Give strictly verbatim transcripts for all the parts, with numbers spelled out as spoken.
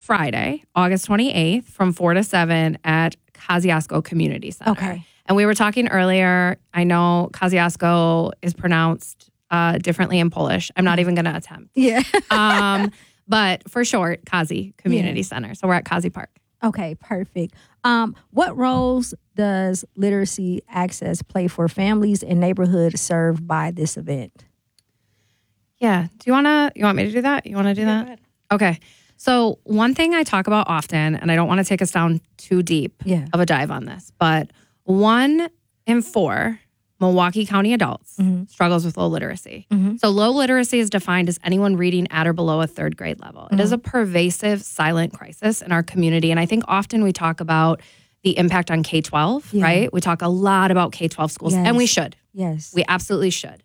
Friday, August twenty-eighth, from four to seven at Kosciuszko Community Center. Okay. And we were talking earlier, I know Kosciuszko is pronounced uh, differently in Polish. I'm not even going to attempt. Yeah. um, but for short, Kazi Community yeah. Center. So we're at Kazi Park. Okay, perfect. Um, what roles does literacy access play for families and neighborhoods served by this event? Yeah. Do you want to, you want me to do that? You want to do yeah, that? Okay. So one thing I talk about often, and I don't want to take us down too deep yeah. of a dive on this, but one in four Milwaukee County adults mm-hmm. struggles with low literacy. Mm-hmm. So low literacy is defined as anyone reading at or below a third grade level. Mm-hmm. It is a pervasive silent crisis in our community. And I think often we talk about the impact on K twelve, yeah. right? We talk a lot about K twelve schools, yes. and we should. Yes. We absolutely should.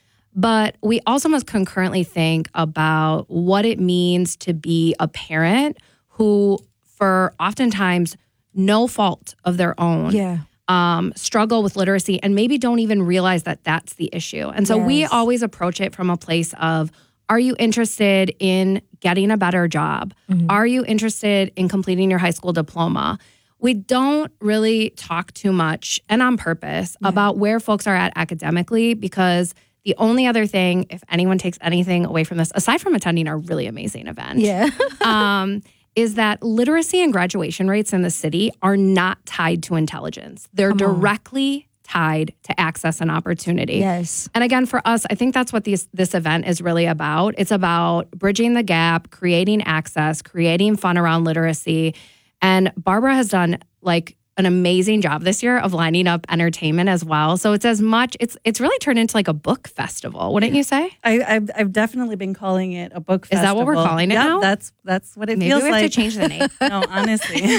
But we also must concurrently think about what it means to be a parent who, for oftentimes no fault of their own, yeah. um, struggle with literacy and maybe don't even realize that that's the issue. And so yes. we always approach it from a place of, are you interested in getting a better job? Mm-hmm. Are you interested in completing your high school diploma? We don't really talk too much, and on purpose, yeah. about where folks are at academically, because the only other thing, if anyone takes anything away from this, aside from attending our really amazing event, yeah. um, is that literacy and graduation rates in the city are not tied to intelligence. They're Come directly on. tied to access and opportunity. Yes. And again, for us, I think that's what these, this event is really about. It's about bridging the gap, creating access, creating fun around literacy. And Barbara has done like an amazing job this year of lining up entertainment as well. So it's as much, it's it's really turned into like a book festival, wouldn't you say? I, I've I've definitely been calling it a book festival. Is that what we're calling it yeah, now? that's that's what it Maybe feels we have like. to change the name. No, honestly.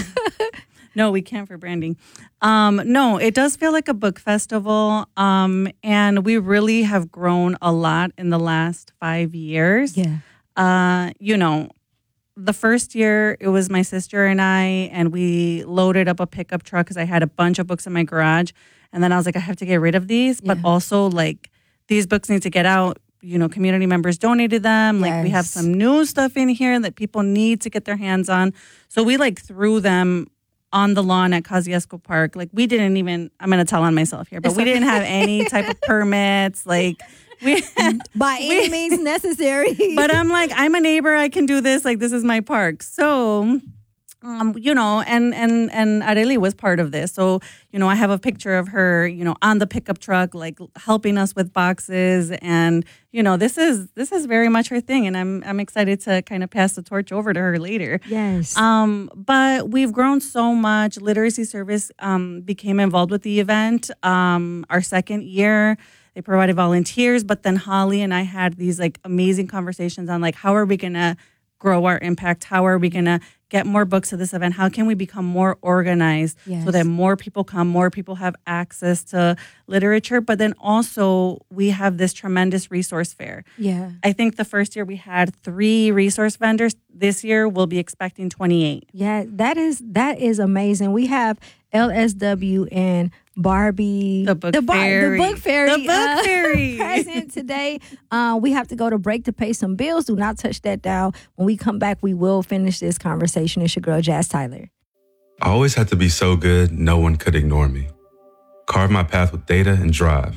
No, we can't for branding. Um, no, it does feel like a book festival. Um, and we really have grown a lot in the last five years. Yeah. Uh, you know, the first year, it was my sister and I, and we loaded up a pickup truck because I had a bunch of books in my garage. And then I was like, I have to get rid of these. But Yeah. also, like, these books need to get out. You know, community members donated them. Like, we have Yes. some new stuff in here that people need to get their hands on. So we, like, threw them on the lawn at Kosciuszko Park. Like, we didn't even, I'm going to tell on myself here, but It's we okay. didn't have any type of permits. Like, we... By any means necessary. But I'm like, I'm a neighbor. I can do this. Like, this is my park. So, um, you know, and and and Areli was part of this. So, you know, I have a picture of her, you know, on the pickup truck, like helping us with boxes. And, you know, this is this is very much her thing. And I'm I'm excited to kind of pass the torch over to her later. Yes. Um, but we've grown so much. Literacy Service um, became involved with the event. Um, our second year. They provided volunteers, but then Holly and I had these like amazing conversations on like, how are we going to grow our impact? How are we going to get more books to this event? How can we become more organized Yes. so that more people come, more people have access to literature? But then also we have this tremendous resource fair. Yeah. I think the first year we had three resource vendors. This year we'll be expecting twenty-eight. Yeah, that is that is amazing. We have L S W and Barbie, The Book the, Bar- Fairy. the book fairy, The Book uh, Fairy. present today. Uh, we have to go to break to pay some bills. Do not touch that dial. When we come back, we will finish this conversation. It's your girl, Jazz Tyler. I always had to be so good, no one could ignore me. Carve my path with data and drive.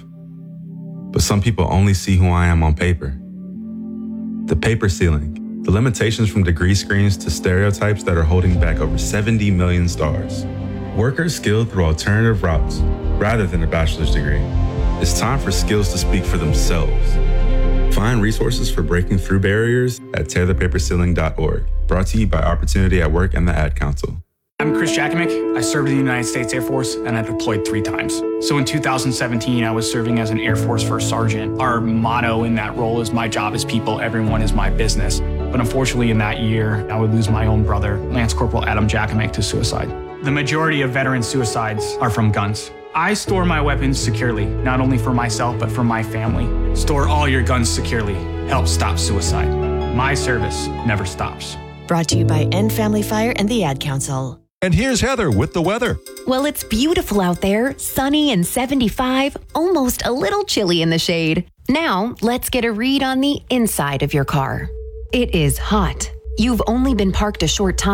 But some people only see who I am on paper. The paper ceiling, the limitations from degree screens to stereotypes that are holding back over seventy million stars. Workers skilled through alternative routes rather than a bachelor's degree. It's time for skills to speak for themselves. Find resources for breaking through barriers at tear the paper ceiling dot org. Brought to you by Opportunity at Work and the Ad Council. I'm Chris Jakimick. I served in the United States Air Force and I deployed three times. So in two thousand seventeen, I was serving as an Air Force First Sergeant. Our motto in that role is my job is people, everyone is my business. But unfortunately in that year, I would lose my own brother, Lance Corporal Adam Jakimick, to suicide. The majority of veteran suicides are from guns. I store my weapons securely, not only for myself, but for my family. Store all your guns securely. Help stop suicide. My service never stops. Brought to you by End Family Fire and the Ad Council. And here's Heather with the weather. Well, it's beautiful out there, sunny and seventy-five, almost a little chilly in the shade. Now, let's get a read on the inside of your car. It is hot. You've only been parked a short time.